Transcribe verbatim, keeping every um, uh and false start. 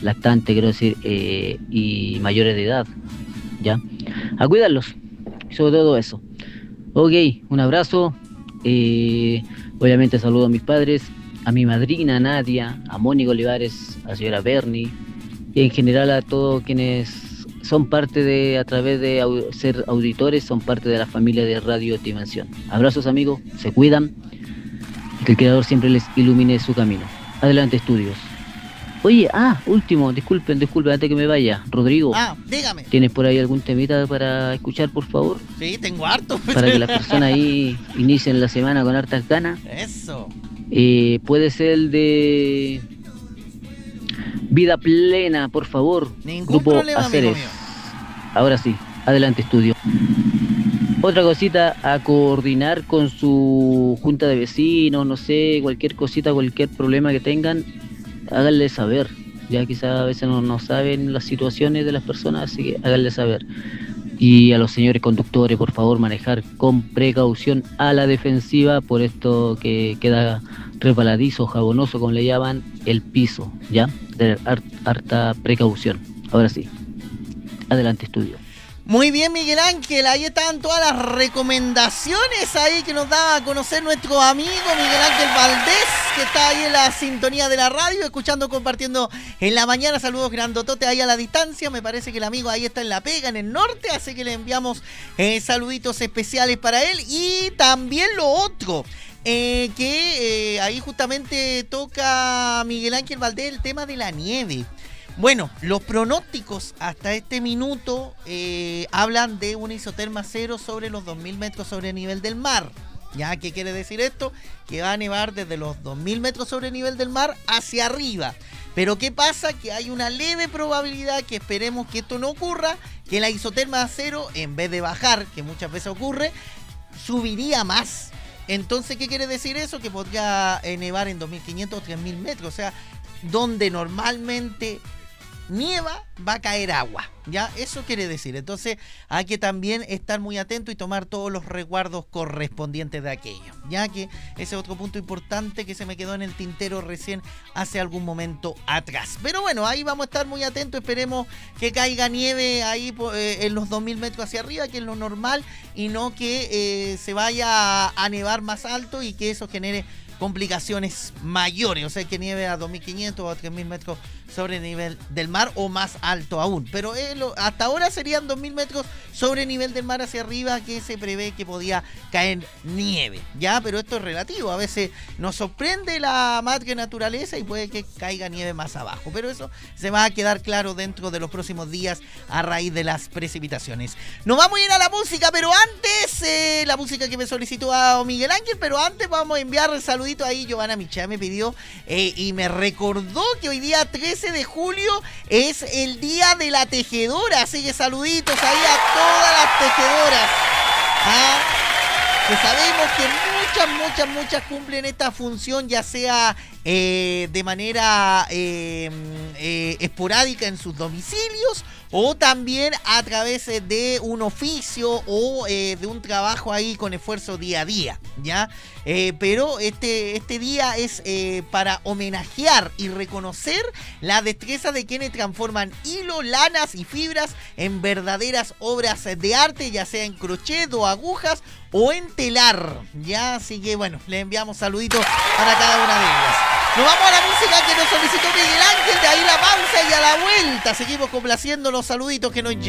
lactantes, quiero decir, eh, y mayores de edad, ¿ya? A cuidarlos, sobre todo eso. Ok, un abrazo. eh, obviamente saludo a mis padres, a mi madrina Nadia, a Mónica Olivares, a la señora Bernie, y en general a todos quienes son parte de, a través de au- ser auditores, son parte de la familia de Radio Dimensión. Abrazos amigos, se cuidan, y que el Creador siempre les ilumine su camino. Adelante estudios. Oye, ah, último, disculpen, disculpen, antes que me vaya. Rodrigo, Ah, dígame. ¿tienes por ahí algún temita para escuchar, por favor? Sí, tengo harto. Para que las personas ahí inicien la semana con hartas ganas. Eso. Eh, puede ser el de Vida Plena, por favor. Ningún Grupo problema, amigo Aceres. mío. Ahora sí, adelante estudio. Otra cosita a coordinar con su junta de vecinos, no sé, cualquier cosita, cualquier problema que tengan, háganle saber. Ya quizás a veces no, no saben las situaciones de las personas, así que háganle saber. Y a los señores conductores, por favor, manejar con precaución a la defensiva por esto que queda resbaladizo, jabonoso, como le llaman, el piso, ¿ya? Tener har- harta precaución. Ahora sí, adelante estudio. Muy bien, Miguel Ángel, ahí están todas las recomendaciones ahí que nos da a conocer nuestro amigo Miguel Ángel Valdés, que está ahí en la sintonía de la radio, escuchando, compartiendo en la mañana. Saludos grandotote ahí a la distancia. Me parece que el amigo ahí está en La Pega, en el norte, así que le enviamos eh, saluditos especiales para él. Y también lo otro, eh, que eh, ahí justamente toca Miguel Ángel Valdés el tema de la nieve. Bueno, los pronósticos hasta este minuto eh, hablan de una isoterma cero sobre los dos mil metros sobre el nivel del mar. ¿Ya? ¿Qué quiere decir esto? Que va a nevar desde los dos mil metros sobre el nivel del mar hacia arriba. Pero ¿qué pasa? Que hay una leve probabilidad, que esperemos que esto no ocurra, que la isoterma cero, en vez de bajar, que muchas veces ocurre, subiría más. Entonces, ¿qué quiere decir eso? Que podría eh, nevar en dos mil quinientos o tres mil metros. O sea, donde normalmente nieva, va a caer agua, ¿ya? Eso quiere decir. Entonces hay que también estar muy atento y tomar todos los resguardos correspondientes de aquello, ya que ese es otro punto importante que se me quedó en el tintero recién hace algún momento atrás. Pero bueno, ahí vamos a estar muy atentos. Esperemos que caiga nieve ahí eh, en los dos mil metros hacia arriba, que es lo normal, y no que eh, se vaya a, a nevar más alto y que eso genere complicaciones mayores, o sea, que nieve a dos mil quinientos o a tres mil metros sobre el nivel del mar o más alto aún. Pero eh, lo, hasta ahora serían dos mil metros sobre el nivel del mar hacia arriba que se prevé que podía caer nieve, ¿ya? Pero esto es relativo, a veces nos sorprende la madre naturaleza y puede que caiga nieve más abajo, pero eso se va a quedar claro dentro de los próximos días a raíz de las precipitaciones. Nos vamos a ir a la música, pero antes, eh, la música que me solicitó a Miguel Ángel, pero antes vamos a enviar el saludito ahí. Giovanna Michá me pidió eh, y me recordó que hoy día trece de julio es el día de la tejedora, así que saluditos ahí a todas las tejedoras, ¿ah? Que sabemos que muchas, muchas, muchas cumplen esta función, ya sea eh, de manera eh, eh, esporádica en sus domicilios, o también a través de un oficio o eh, de un trabajo ahí con esfuerzo día a día, ¿ya? Eh, pero este, este día es eh, para homenajear y reconocer la destreza de quienes transforman hilo, lanas y fibras en verdaderas obras de arte, ya sea en crochet o agujas o en telar, ¿ya? Así que bueno, le enviamos saluditos para cada una de ellas. Nos vamos a la música que nos solicitó Miguel Ángel, de ahí la pausa y a la vuelta seguimos complaciendo los saluditos que nos llegan.